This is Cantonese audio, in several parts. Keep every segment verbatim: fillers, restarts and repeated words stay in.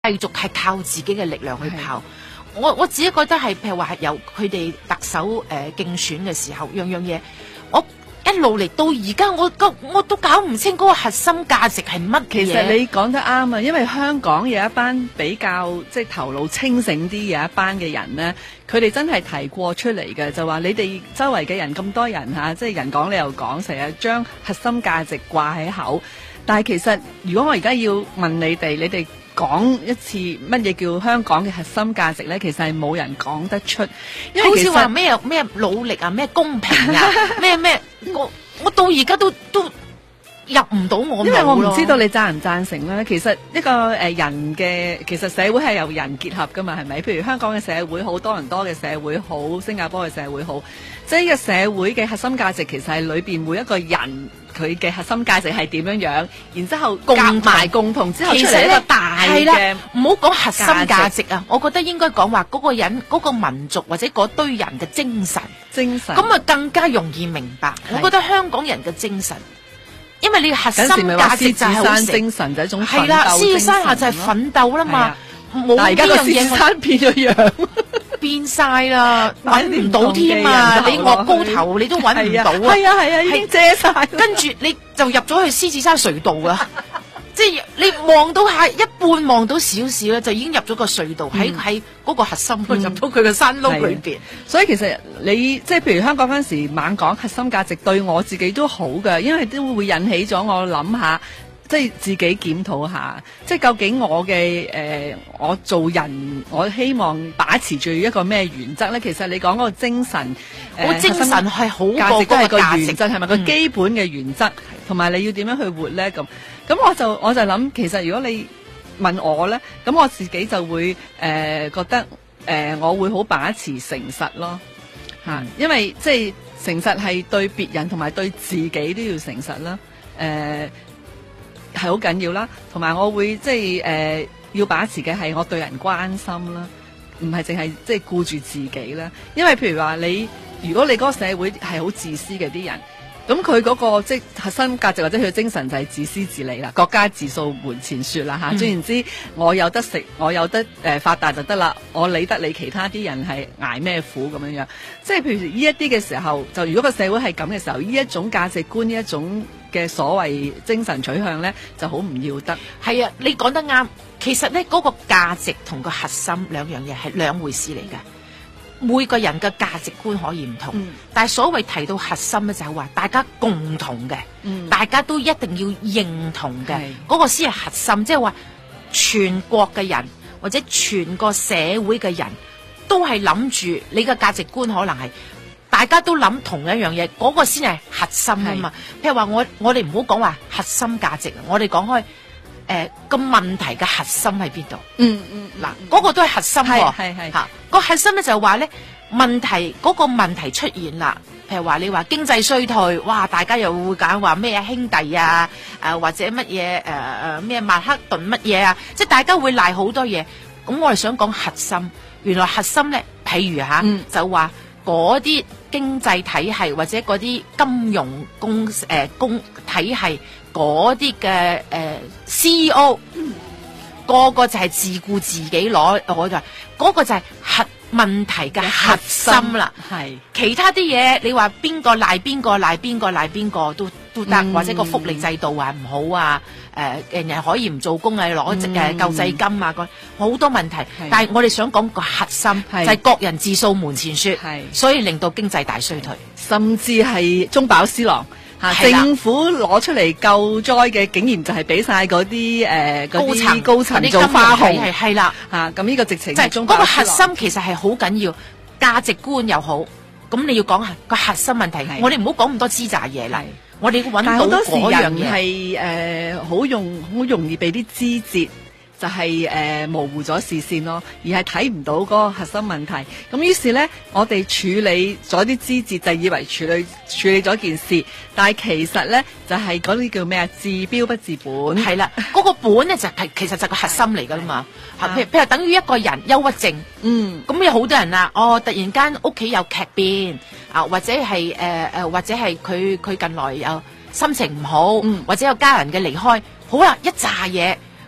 繼續係靠自己嘅力量去跑。我我自己覺得係譬如話係由佢哋特首誒、呃、競選嘅時候，樣樣嘢我一路嚟到而家，我我都搞唔清嗰個核心價值係乜嘢。 其實你講得啱啊，因為香港有一班比較即係頭腦清醒啲有一班嘅人呢，佢哋真係提過出嚟嘅，就話你哋周圍嘅人咁多人嚇，即係人講你又講，成日將核心價值掛喺口。但係其實如果我而家要問你哋，你哋講一次乜嘢叫香港嘅核心價值呢？其實係冇人講得出，因為好似話咩咩努力啊，咩公平啊，咩咩我我到而家都都入唔到我腦咯。 因為我唔知道你贊唔贊成咧。其實一個誒、呃、人嘅其實社會係由人結合噶嘛，係咪？譬如香港嘅社會好，多倫多嘅社會好，新加坡嘅社會好，即係呢個社會嘅核心價值其實係裏邊每一個人。佢嘅核心價值係點樣樣，然之後夾埋共同之後出嚟一個大嘅， 唔好講核心價值啊！我覺得應該講話嗰個人、嗰、嗰個民族或者嗰堆人嘅精神， 精神咁啊更加容易明白。我覺得香港人嘅精神，因為你核心價值就係好成精神就係一種係啦，獅子山下就係奮鬥啦嘛，冇呢樣嘢。獅子山變咗樣。 變晒啦，揾唔到添啊！你岳高頭你都揾唔到啊！ 係啊係啊，已經遮晒。 跟住你就入咗去獅子山隧道啦，即係你望到下一半，望到少少咧，就已經入咗個隧道，喺喺嗰個核心，嗯、入到佢嘅山窿裏邊。 所以其實你即係譬如香港嗰陣時猛講核心價值，對我自己都好㗎，因為都會引起咗我諗下。即係自己檢討下，即係究竟我嘅誒、呃，我做人，我希望把持住一個咩原則咧？其實你講嗰個精神， 我、呃、精神係好價值都係個原則，係咪個嗯、 基本嘅原則？同埋你要點樣去活咧？咁咁我就我就諗，其實如果你問我咧，咁我自己就會誒、呃、覺得誒、呃，我會好把持誠實咯嚇、嗯，因為即係誠實係對別人同埋對自己都要誠實啦，誒、呃。係好緊要啦，同埋我會即係誒要把持嘅係我對人關心啦，唔係淨係即係顧住自己啦。因為譬如話你，如果你嗰個社會係好自私嘅啲人，咁佢嗰個即係核心價值或者佢嘅精神就係自私自利啦，國家自掃門前雪啦嚇。總言之，我有得食，我有得誒、呃、發達就得啦，我理得你其他啲人係捱咩苦咁樣樣。即係譬如呢一啲嘅時候，就如果個社會係咁嘅時候，呢一種價值觀，呢一種嘅所謂精神取向咧，就好唔要得。 係啊，你講得啱。其實咧，嗰個價值同個核心兩樣嘢係兩回事嚟嘅。每個人嘅價值觀可以唔同，嗯、但係所謂提到核心咧，就係話大家共同嘅，嗯、大家都一定要認同嘅，嗰、嗰個先係核心。即係話全國嘅人或者全個社會嘅人都係諗住你嘅價值觀，可能係大家都諗同一樣嘢，嗰、嗰個先係核心啊嘛。譬如話我我哋唔好講話核心價值，我哋講開誒個問題嘅核心喺邊度？嗯嗯，嗱、嗯，嗰、嗰個都係核心喎，係係嚇個核心咧就係話咧問題嗰、嗰個問題出現啦。譬如話你話經濟衰退，哇！大家又會揀話咩兄弟啊，誒、呃、或者乜嘢誒誒咩曼克頓乜嘢啊，即係大家會賴好多嘢。咁我哋想講核心，原來核心咧，譬如嚇、嗯、就話嗰啲經濟體系或者嗰啲金融公誒、呃、公體系。嗰啲嘅誒 C E O、嗯、個個就係自顧自己攞攞嘅，嗰個就係核問題嘅核心啦。係其他啲嘢，你話邊個賴邊個賴邊個賴邊個都都得，嗯、或者個福利制度話唔好啊，誒、呃、人人可以唔做工啊，攞誒、嗯、救濟金啊，好多問題。但係我哋想講個核心就係各人自掃門前雪，所以令到經濟大衰退， 甚至係中飽私囊。政府攞出嚟救災嘅，竟然就係俾晒嗰啲誒嗰啲高層做花紅，係係啦嚇。咁呢個直情就係嗰個核心，其實係好緊要，價值觀又好。咁你要講下個核心問題，我哋唔好講咁多枝雜嘢啦。我哋要揾到嗰樣嘢係誒好容好容易被啲枝節。就係、是、誒、呃、模糊咗視線咯，而係睇唔到嗰個核心問題。咁於是咧，我哋處理咗啲枝節，就以為處理處理咗件事，但係其實咧就係嗰啲叫咩啊？治標不治本。係啦，嗰、那個本咧就係、是、其實就係個核心嚟噶啦嘛。譬如譬如等於一個人憂鬱症，嗯，咁有好多人啊，哦，突然間屋企有劇變啊，或者係誒誒，或者係佢佢近來有心情唔好，嗯、或者有家人嘅離開，好啦，一紮嘢。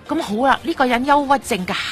咁好啦，呢、個人憂鬱症嘅